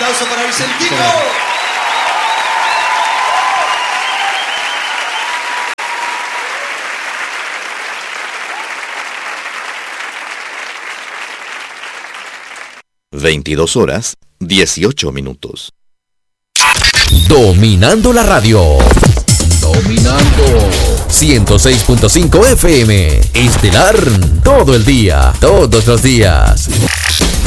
aplauso para Vicentino. 22:18. Dominando la radio. Dominando. 106.5 FM. Estelar todo el día, todos los días.